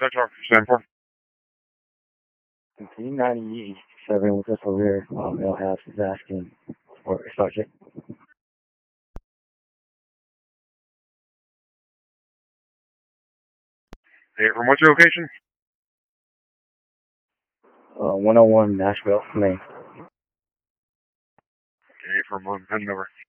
Central, stand for. P97 with us over here. Male House is asking for a subject. Hey, from what's your location? 101 Nashville Lane. Okay, from 110 over.